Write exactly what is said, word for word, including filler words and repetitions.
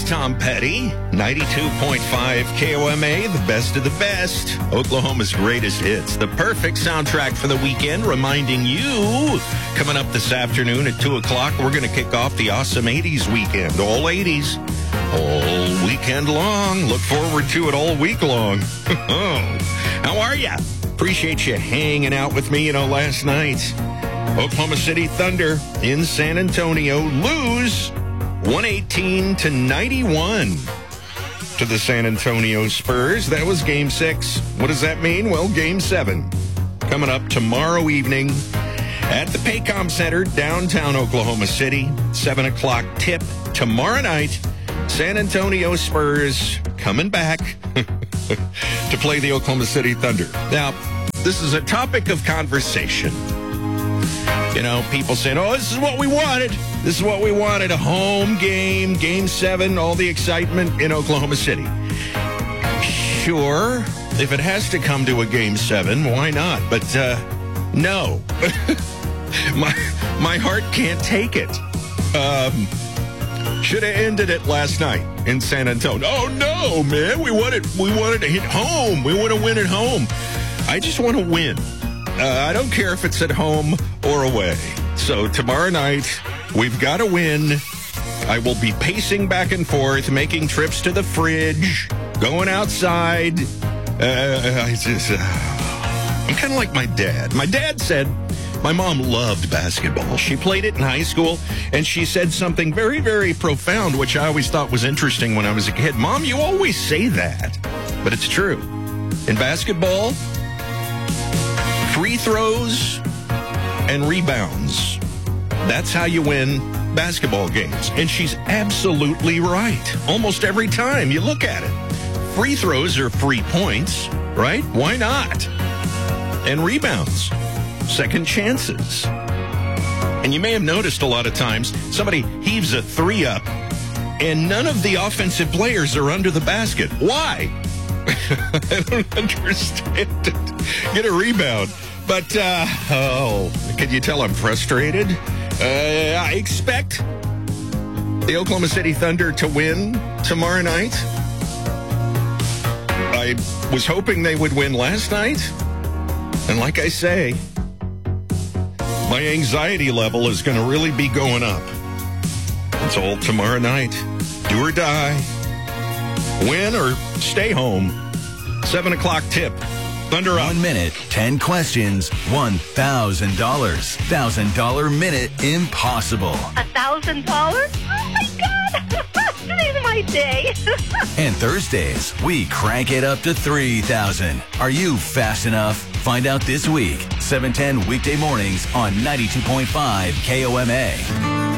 Tom Petty. ninety-two point five K O M A, the best of the best. Oklahoma's greatest hits. The perfect soundtrack for the weekend, reminding you, coming up this afternoon at two o'clock, we're going to kick off the awesome eighties weekend. All eighties. All weekend long. Look forward to it all week long. How are you? Appreciate you hanging out with me, you know, last night. Oklahoma City Thunder in San Antonio lose one eighteen to ninety-one to the San Antonio Spurs. That was game six. What does that mean? Well, game seven coming up tomorrow evening at the Paycom Center, downtown Oklahoma City. seven o'clock tip tomorrow night. San Antonio Spurs coming back to play the Oklahoma City Thunder. Now, this is a topic of conversation. You know, people saying, oh, this is what we wanted. This is what we wanted. A home game, game seven, all the excitement in Oklahoma City. Sure, if it has to come to a game seven, why not? But uh, no, my, my heart can't take it. Um, should have ended it last night in San Antonio. Oh, no, man, we wanted, we wanted to hit home. We want to win at home. I just want to win. Uh, I don't care if it's at home or away. So tomorrow night, we've got to win. I will be pacing back and forth, making trips to the fridge, going outside. Uh, I just, uh, I'm kind of like my dad. My dad said my mom loved basketball. She played it in high school, and she said something very, very profound, which I always thought was interesting when I was a kid. Mom, you always say that, but it's true. In basketball, free throws and rebounds. That's how you win basketball games. And she's absolutely right. Almost every time you look at it. Free throws are free points, right? Why not? And rebounds, second chances. And you may have noticed a lot of times somebody heaves a three up and none of the offensive players are under the basket. Why? I don't understand it. Get a rebound. But, uh, oh, can you tell I'm frustrated? Uh, I expect the Oklahoma City Thunder to win tomorrow night. I was hoping they would win last night. And like I say, my anxiety level is going to really be going up. It's all tomorrow night. Do or die. Win or stay home. seven o'clock tip. Thunder up. One minute, ten questions, one thousand dollars. Thousand dollar minute impossible. A thousand dollars? Oh my God! Today's my day. And Thursdays, we crank it up to three thousand. Are you fast enough? Find out this week. seven ten weekday mornings on ninety-two point five K O M A.